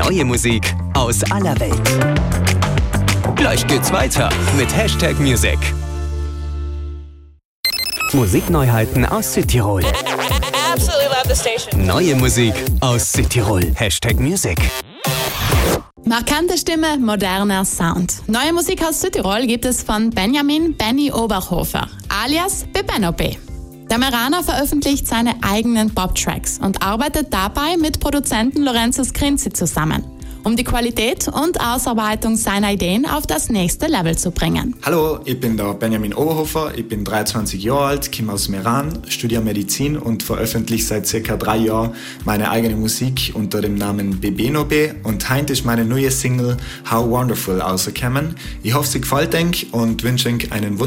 Neue Musik aus aller Welt. Gleich geht's weiter mit #Music. Musikneuheiten aus Südtirol. Absolutely love the station. Neue Musik aus Südtirol. #Music. Markante Stimme, moderner Sound. Neue Musik aus Südtirol gibt es von Benjamin Benny Oberhofer, alias Bebeno B. Der Meraner veröffentlicht seine eigenen Pop-Tracks und arbeitet dabei mit Produzenten Lorenzo Scrinzi zusammen, um die Qualität und Ausarbeitung seiner Ideen auf das nächste Level zu bringen. Hallo, ich bin der Benjamin Oberhofer, ich bin 23 Jahre alt, komme aus Meran, studiere Medizin und veröffentliche seit ca. 3 Jahren meine eigene Musik unter dem Namen Bebeno B und heute ist meine neue Single How Wonderful rausgekommen. Ich hoffe, sie gefällt euch und wünsche euch einen